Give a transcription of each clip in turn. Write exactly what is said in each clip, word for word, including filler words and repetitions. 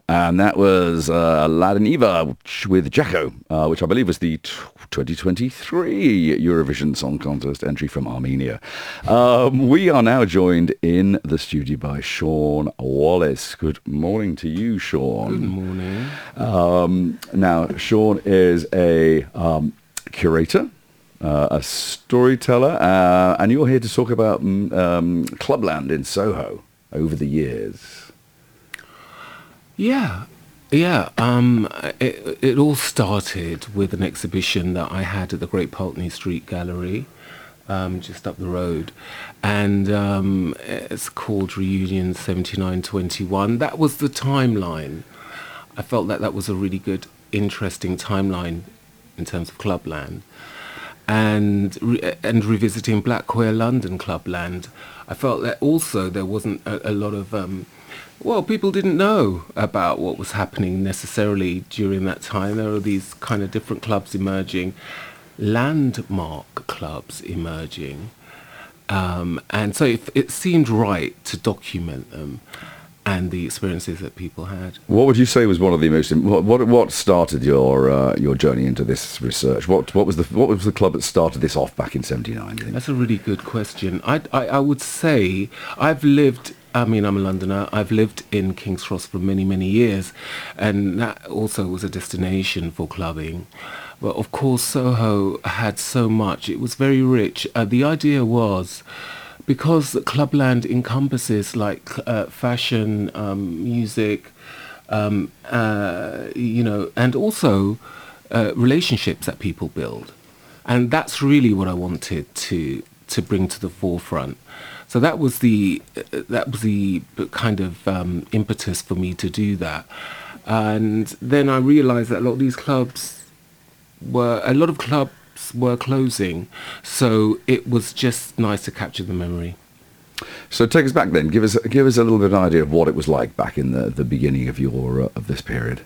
And that was uh, Aladdin Eva with Jacko, uh, which I believe was the t- twenty twenty-three Eurovision Song Contest entry from Armenia. Um, we are now joined in the studio by Sean Wallace. Good morning to you, Sean. Good morning. Um, now, Sean is a um, curator, uh, a storyteller, uh, and you're here to talk about um, Clubland in Soho over the years. Yeah, yeah. Um, it, it all started with an exhibition that I had at the Great Pulteney Street Gallery, um, just up the road, and um, it's called Reunion seventy-nine twenty-one. That was the timeline. I felt that that was a really good, interesting timeline in terms of Clubland, and re- and revisiting Black Queer London Clubland. I felt that also there wasn't a, a lot of um, Well, people didn't know about what was happening necessarily during that time. There were these kind of different clubs emerging, landmark clubs emerging. Um, and so it, it seemed right to document them and the experiences that people had. What would you say was one of the most what what, what started your uh, your journey into this research? What what was the what was the club that started this off back in seventy-nine? Do you think? That's a really good question. I, I I would say I've lived. I mean, I'm a Londoner. I've lived in King's Cross for many, many years, and that also was a destination for clubbing. But of course, Soho had so much. It was very rich. Uh, the idea was, because Clubland encompasses like uh, fashion, um, music, um, uh, you know, and also uh, relationships that people build, and that's really what I wanted to to bring to the forefront. So that was the uh, that was the kind of um, impetus for me to do that, and then I realised that a lot of these clubs were a lot of clubs were closing, so it was just nice to capture the memory. So take us back then. Give us give us a little bit of an idea of what it was like back in the, the beginning of your uh, of this period.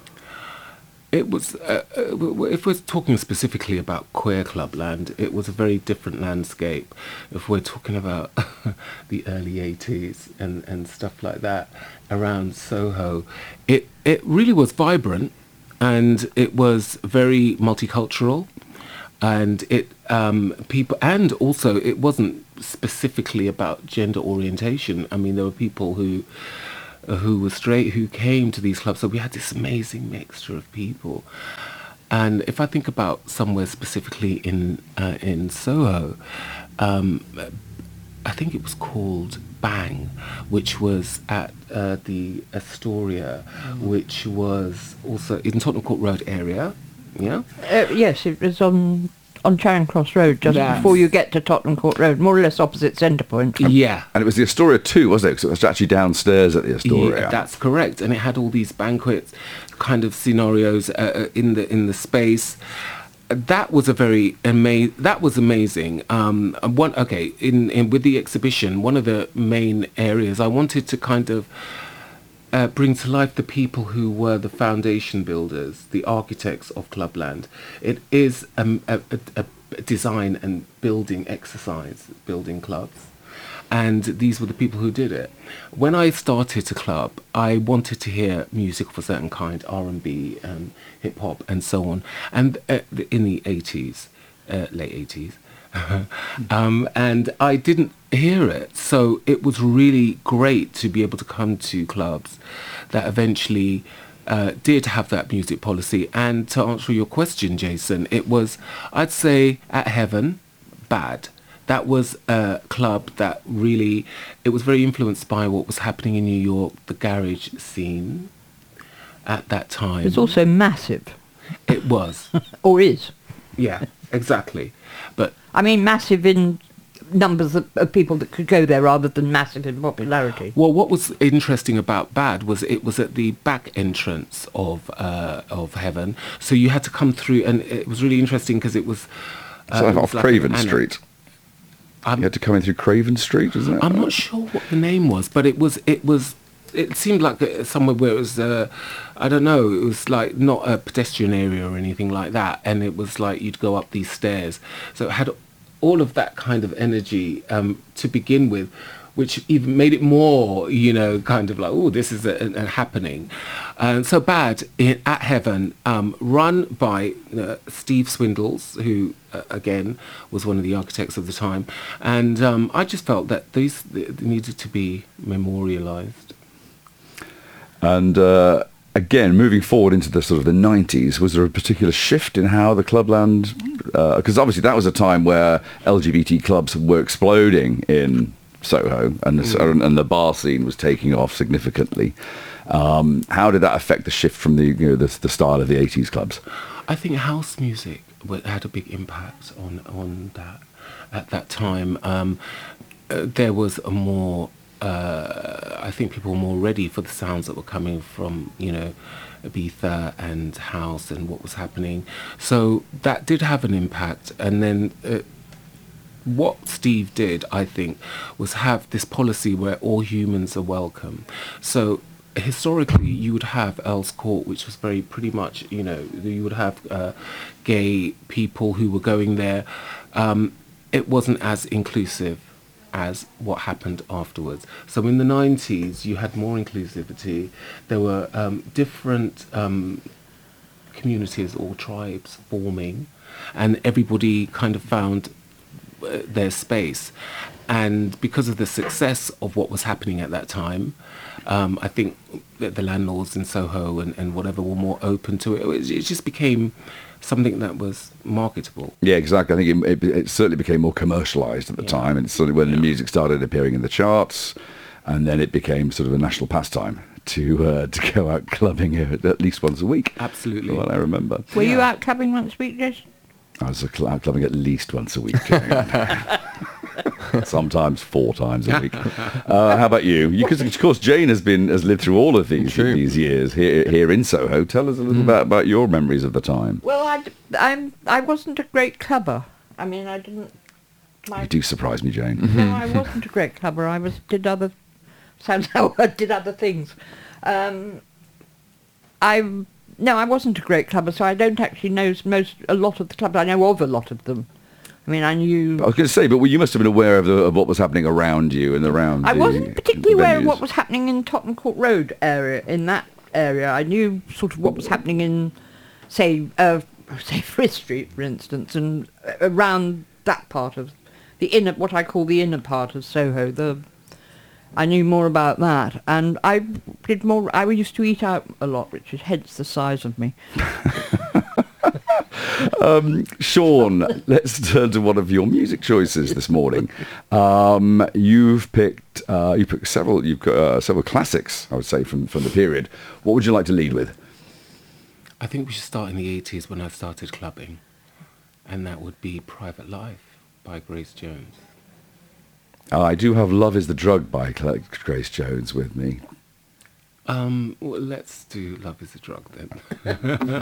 It was, uh, uh, if we're talking specifically about queer Clubland, it was a very different landscape. If we're talking about the early eighties and, and stuff like that around Soho, it, it really was vibrant, and it was very multicultural, and it um, people and also it wasn't specifically about gender orientation. I mean, there were people who who were straight who came to these clubs, so we had this amazing mixture of people. And if I think about somewhere specifically in uh, in Soho, um, I think it was called Bang, which was at uh, the Astoria, mm. which was also in Tottenham Court Road area. Yeah. Uh, yes, it was on on Charing Cross Road, just Yes. before you get to Tottenham Court Road, more or less opposite Centrepoint. Yeah. And it was the Astoria too, wasn't it? Because it was actually downstairs at the Astoria. Yeah, that's correct, and it had all these banquet kind of scenarios uh, in the in the space. That was a very ama- That was amazing. Um, one okay, in, in with the exhibition, one of the main areas I wanted to kind of Uh, bring to life the people who were the foundation builders, the architects of Clubland. It is um, a, a, a design and building exercise, building clubs. And these were the people who did it. When I started a club, I wanted to hear music of a certain kind, R and B, um, hip hop, and so on. And uh, in the eighties, uh, late eighties, um, and I didn't hear it, so it was really great to be able to come to clubs that eventually uh, did have that music policy. And to answer your question, Jason, it was, I'd say, at Heaven, Bad. That was a club that really, it was very influenced by what was happening in New York, the garage scene at that time. It's also massive. It was. Or is. Yeah, exactly. But I mean, massive in numbers of, of people that could go there, rather than massive in popularity. Well, what was interesting about Bad was it was at the back entrance of uh, of Heaven, so you had to come through, and it was really interesting because it was uh, so like off like Craven an, Street. Um, you had to come in through Craven Street, isn't it? I'm not sure what the name was, but it was it was it seemed like somewhere where it was uh, I don't know, it was like not a pedestrian area or anything like that, and it was like you'd go up these stairs, so it had all of that kind of energy um, to begin with, which even made it more, you know, kind of like, oh, this is a, a, a happening. And so Bad in, at Heaven, um, run by uh, Steve Swindles, who uh, again was one of the architects of the time, and um, I just felt that these th- needed to be memorialised. And uh, again, moving forward into the sort of the nineties, was there a particular shift in how the Clubland? Because uh, obviously that was a time where L G B T clubs were exploding in Soho, and the, mm. and the bar scene was taking off significantly. Um, how did that affect the shift from the you know the, the style of the eighties clubs? I think house music had a big impact on on that at that time. Um, uh, there was a more Uh, I think people were more ready for the sounds that were coming from, you know, Ibiza and house and what was happening. So that did have an impact. And then uh, what Steve did, I think, was have this policy where all humans are welcome. So historically, you would have Earl's Court, which was very pretty much, you know, you would have uh, gay people who were going there. Um, it wasn't as inclusive as what happened afterwards. So in the nineties, you had more inclusivity. There were um, different um, communities or tribes forming, and everybody kind of found uh, their space. And because of the success of what was happening at that time, um, I think that the landlords in Soho and, and whatever were more open to it. It, it just became something that was marketable. Yeah, exactly. I think it, it, it certainly became more commercialised at the yeah. time, and certainly when yeah. the music started appearing in the charts, and then it became sort of a national pastime to uh, to go out clubbing at least once a week. Absolutely. Well, I remember. Were yeah. you out clubbing once a week, Jason? I was out clubbing at least once a week. Sometimes four times a week. Uh, how about you? Because of course Jane has been has lived through all of these True. these years here here in Soho. Tell us a little mm. bit about your memories of the time. Well, I I'm I wasn't a great clubber. I mean, I didn't. My, you do surprise me, Jane. No, I wasn't a great clubber. I was did other sounds how I did other things. Um, I no, I wasn't a great clubber, so I don't actually know most a lot of the clubs. I know of a lot of them. I mean, I knew... I was going to say, but you must have been aware of, the, of what was happening around you and around I the wasn't particularly the aware of what was happening in Tottenham Court Road area, in that area. I knew sort of what was happening in, say, uh, say Frith Street, for instance, and around that part of the inner, what I call the inner part of Soho. The I knew more about that, and I did more... I used to eat out a lot, which is hence the size of me. Um, Sean, let's turn to one of your music choices this morning. Um, you've picked uh, you picked several you've got uh, several classics, I would say, from from the period. What would you like to lead with? I think we should start in the eighties when I started clubbing, and that would be "Private Life" by Grace Jones. Uh, I do have "Love Is the Drug" by Grace Jones with me. Um, well, let's do "Love Is the Drug" then.